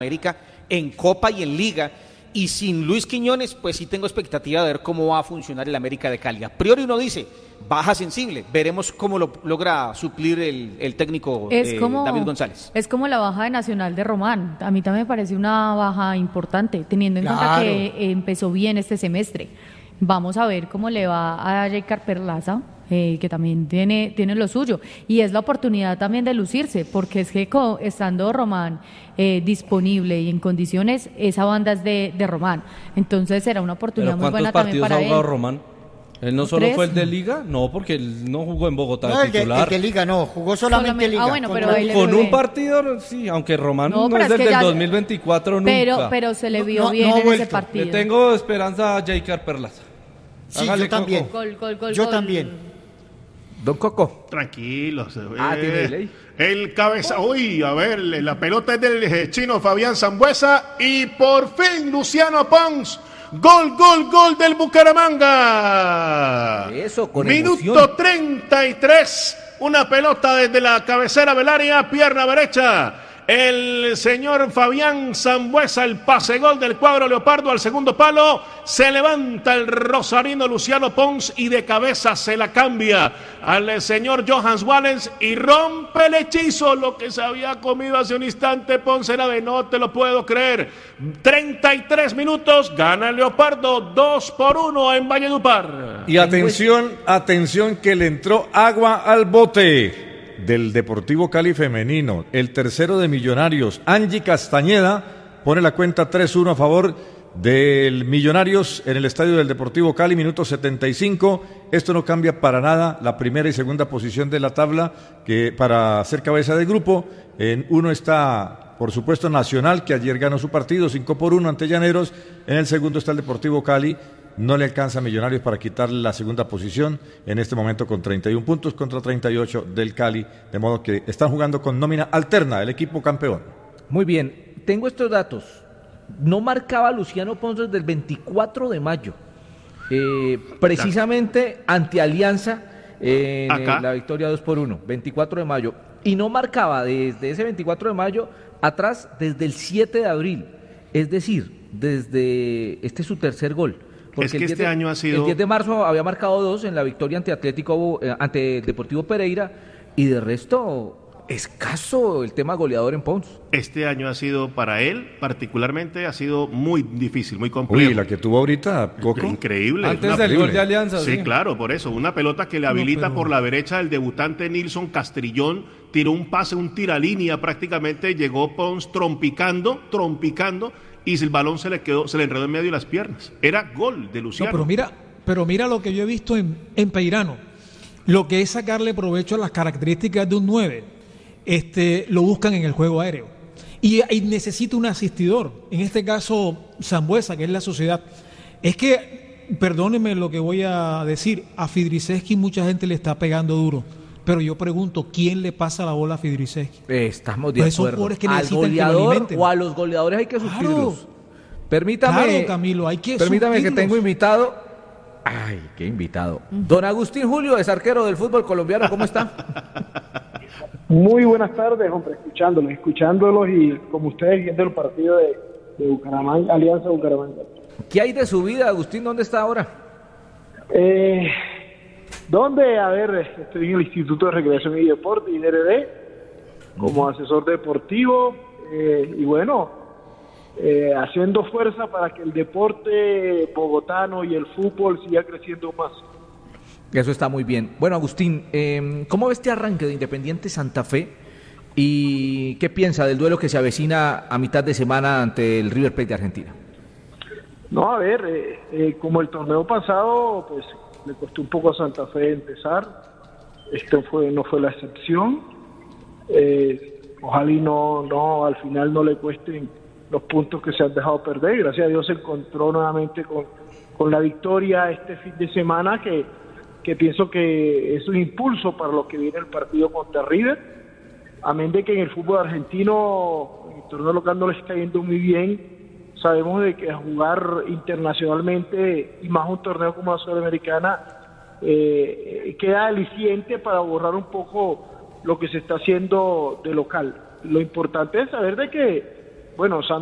América en Copa y en Liga, y sin Luis Quiñones pues sí tengo expectativa de ver cómo va a funcionar el América de Cali. A priori uno dice, baja sensible, veremos cómo lo logra suplir el técnico David González. Es como la baja de Nacional de Román, a mí también me parece una baja importante, teniendo en cuenta que empezó bien este semestre. Vamos a ver cómo le va a Jaicar Perlaza, que también tiene lo suyo, y es la oportunidad también de lucirse, porque es que estando Román disponible y en condiciones, esa banda es de Román, entonces será una oportunidad muy buena también para él. ¿Cuántos partidos ha jugado Román? ¿Él no solo fue el de Liga? No, porque él no jugó en Bogotá de titular. El de Liga no, jugó solamente Liga. Bueno, pero con un partido, sí, aunque Román no es desde el 2024 nunca. Pero se le vio bien en ese partido. Le tengo esperanza a Jaicar Perlaza. Sí, yo también. Yo también. Don Coco. Tranquilos. Tiene ley. El cabeza. Uy, a ver, la pelota es del chino Fabián Sambuesa. Y por fin Luciano Pons. Gol del Bucaramanga. Eso, con Minuto emoción. 33. Una pelota desde la cabecera del área, pierna derecha. El señor Fabián Sambuesa, el pase gol del cuadro leopardo al segundo palo, se levanta el rosarino Luciano Pons y de cabeza se la cambia al señor Johans Wallens y rompe el hechizo. Lo que se había comido hace un instante Pons era de no te lo puedo creer. 33 minutos, gana el leopardo 2-1 en Valledupar. Y atención que le entró agua al bote del Deportivo Cali femenino, el tercero de Millonarios. Angie Castañeda pone la cuenta 3-1 a favor del Millonarios en el estadio del Deportivo Cali, minuto 75. Esto no cambia para nada la primera y segunda posición de la tabla, que para ser cabeza de grupo, en uno está, por supuesto, Nacional, que ayer ganó su partido 5-1 ante Llaneros. En el segundo está el Deportivo Cali. No le alcanza a Millonarios para quitarle la segunda posición en este momento con 31 puntos contra 38 del Cali, de modo que están jugando con nómina alterna el equipo campeón. Muy bien, tengo estos datos. No marcaba Luciano Pons desde el 24 de mayo, precisamente ante Alianza en la victoria 2-1, 24 de mayo. Y no marcaba desde ese 24 de mayo atrás desde el 7 de abril, es decir, desde este es su tercer gol. Porque es que este año ha sido... El 10 de marzo había marcado 2 en la victoria ante Deportivo Pereira, y de resto, escaso el tema goleador en Pons. Este año ha sido, para él particularmente, ha sido muy difícil, muy complejo. Uy, la que tuvo ahorita, Coco. Increíble. Antes del gol de Alianza. Sí, claro, por eso. Una pelota que le habilita por la derecha el debutante Nilson Castrillón, tiró un pase, un tiralínea prácticamente, llegó Pons trompicando, y el balón se le enredó en medio de las piernas. Era gol de Luciano. No, pero mira lo que yo he visto en Peirano. Lo que es sacarle provecho a las características de un 9. Lo buscan en el juego aéreo. Y necesita un asistidor. En este caso, Sambuesa, que es la sociedad. Es que, perdónenme lo que voy a decir, a Fidriceski mucha gente le está pegando duro. Pero yo pregunto, ¿quién le pasa la bola a Fidriceski? Estamos de acuerdo. Que al goleador o a los goleadores hay que suplirlos. Permítame, Camilo, hay que permítame que tengo invitado. Ay, qué invitado. Don Agustín Julio es arquero del fútbol colombiano. ¿Cómo está? Muy buenas tardes, hombre, escuchándolos y como ustedes viendo el partido de Bucaramanga, Alianza Bucaramanga. ¿Qué hay de su vida, Agustín? ¿Dónde está ahora? ¿Dónde? A ver, estoy en el Instituto de Recreación y Deporte, INRD, como asesor deportivo, y bueno, haciendo fuerza para que el deporte bogotano y el fútbol siga creciendo más. Eso está muy bien. Bueno, Agustín, ¿cómo ves este arranque de Independiente Santa Fe? ¿Y qué piensa del duelo que se avecina a mitad de semana ante el River Plate de Argentina? No, a ver, como el torneo pasado, pues le costó un poco a Santa Fe empezar. No fue la excepción. Ojalá y no al final no le cuesten los puntos que se han dejado perder. Gracias a Dios se encontró nuevamente con la victoria este fin de semana, que pienso que es un impulso para lo que viene el partido contra River. Amén de que en el fútbol argentino, en el torneo local no le está yendo muy bien. Sabemos de que jugar internacionalmente y más un torneo como la Sudamericana queda aliciente para borrar un poco lo que se está haciendo de local. Lo importante es saber de que bueno,